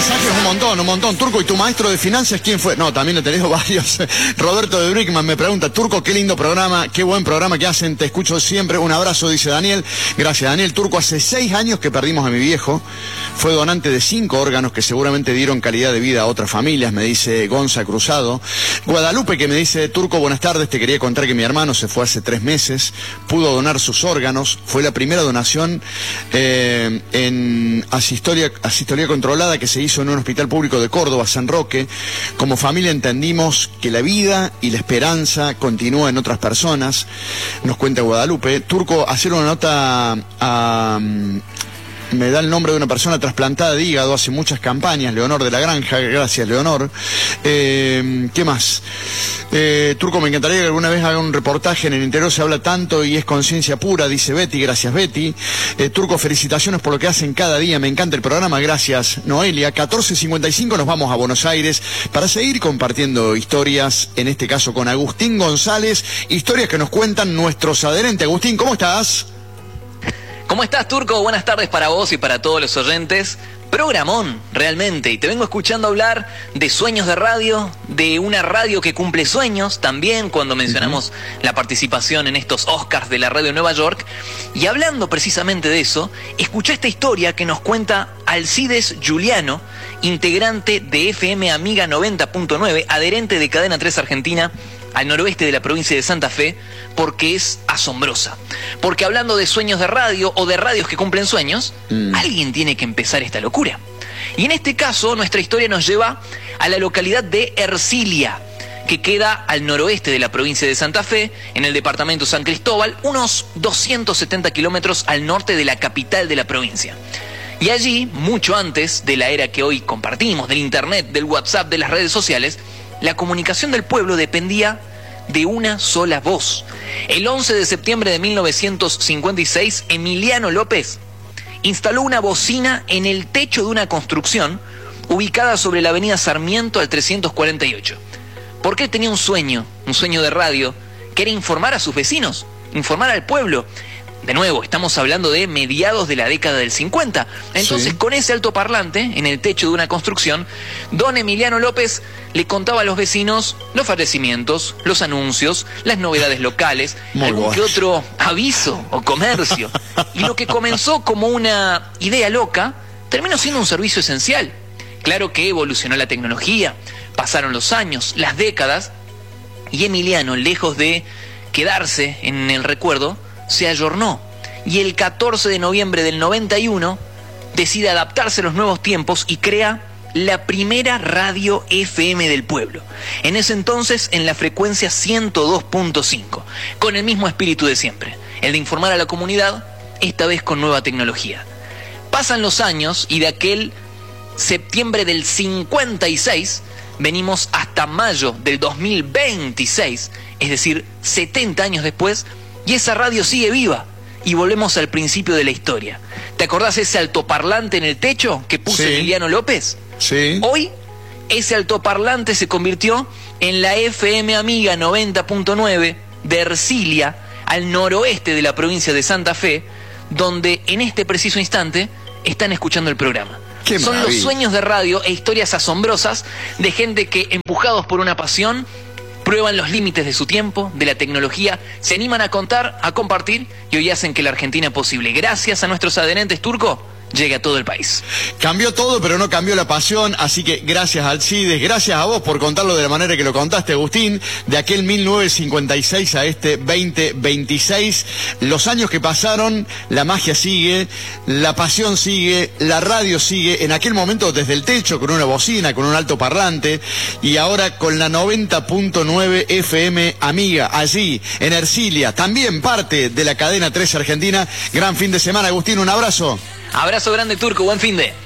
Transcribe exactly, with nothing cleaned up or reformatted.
mensajes un montón, un montón. Turco, ¿y tu maestro de finanzas quién fue? No, también he tenido varios. Roberto de Brickman me pregunta, Turco, qué lindo programa, qué buen programa que hacen, te escucho siempre. Un abrazo, dice Daniel. Gracias, Daniel. Turco, hace seis años que perdimos a mi viejo. Fue donante de cinco órganos que seguramente dieron calidad de vida a otras familias, me dice Gonza Cruzado. Guadalupe, que me dice, Turco, buenas tardes, te quería contar que mi hermano se fue hace tres meses, pudo donar sus órganos, fue la primera donación eh, en asistolia, asistolia controlada que se hizo en un hospital público de Córdoba, San Roque. Como familia entendimos que la vida y la esperanza continúa en otras personas, nos cuenta Guadalupe. Turco, hacer una nota a... me da el nombre de una persona trasplantada de hígado, hace muchas campañas, Leonor de la Granja, gracias Leonor. Eh, ¿Qué más? Eh, Turco, me encantaría que alguna vez haga un reportaje, en el interior se habla tanto y es conciencia pura, dice Betty, gracias Betty. Eh, Turco, felicitaciones por lo que hacen cada día, me encanta el programa, gracias Noelia. catorce cincuenta y cinco nos vamos a Buenos Aires para seguir compartiendo historias, en este caso con Agustín González, historias que nos cuentan nuestros adherentes. Agustín, ¿cómo estás? ¿Cómo estás, Turco? Buenas tardes para vos y para todos los oyentes. Programón, realmente. Y te vengo escuchando hablar de sueños de radio, de una radio que cumple sueños, también cuando mencionamos uh-huh. la participación en estos Oscars de la radio de Nueva York. Y hablando precisamente de eso, escuché esta historia que nos cuenta Alcides Giuliano, integrante de F M Amiga noventa punto nueve, adherente de Cadena tres Argentina, al noroeste de la provincia de Santa Fe, porque es asombrosa. Porque hablando de sueños de radio o de radios que cumplen sueños, mm. alguien tiene que empezar esta locura. Y en este caso, nuestra historia nos lleva a la localidad de Ercilia, que queda al noroeste de la provincia de Santa Fe, en el departamento San Cristóbal, unos doscientos setenta kilómetros al norte de la capital de la provincia. Y allí, mucho antes de la era que hoy compartimos, del internet, del WhatsApp, de las redes sociales, la comunicación del pueblo dependía de una sola voz. El once de septiembre de mil novecientos cincuenta y seis, Emiliano López instaló una bocina en el techo de una construcción ubicada sobre la avenida Sarmiento al trescientos cuarenta y ocho. Porque él tenía un sueño, un sueño de radio, que era informar a sus vecinos, informar al pueblo. De nuevo, estamos hablando de mediados de la década del cincuenta. Entonces, sí. con ese altoparlante en el techo de una construcción, don Emiliano López le contaba a los vecinos los fallecimientos, los anuncios, las novedades locales, Muy algún bueno. que otro aviso o comercio. Y lo que comenzó como una idea loca, terminó siendo un servicio esencial. Claro que evolucionó la tecnología, pasaron los años, las décadas, y Emiliano, lejos de quedarse en el recuerdo, se ayornó, y el catorce de noviembre del noventa y uno decide adaptarse a los nuevos tiempos y crea la primera radio F M del pueblo. En ese entonces en la frecuencia ciento dos punto cinco, con el mismo espíritu de siempre, el de informar a la comunidad, esta vez con nueva tecnología. Pasan los años y de aquel septiembre del cincuenta y seis venimos hasta mayo del dos mil veintiséis, es decir, setenta años después, y esa radio sigue viva. Y volvemos al principio de la historia. ¿Te acordás ese altoparlante en el techo que puso sí. Emiliano López? Sí. Hoy, ese altoparlante se convirtió en la F M Amiga noventa punto nueve de Ercilia, al noroeste de la provincia de Santa Fe, donde en este preciso instante están escuchando el programa. Qué Son maravilla. los sueños de radio e historias asombrosas de gente que, empujados por una pasión, prueban los límites de su tiempo, de la tecnología, se animan a contar, a compartir y hoy hacen que la Argentina posible. Gracias a nuestros adherentes, Turco, llegue a todo el país. Cambió todo, pero no cambió la pasión, así que gracias Alcides, gracias a vos por contarlo de la manera que lo contaste, Agustín, de aquel mil novecientos cincuenta y seis a este veinte veintiséis, los años que pasaron, la magia sigue, la pasión sigue, la radio sigue, en aquel momento desde el techo, con una bocina, con un altoparlante, y ahora con la noventa punto nueve F M Amiga, allí, en Ercilia, también parte de la cadena tres Argentina. Gran fin de semana, Agustín, un abrazo. Abrazo grande, Turco, buen fin de...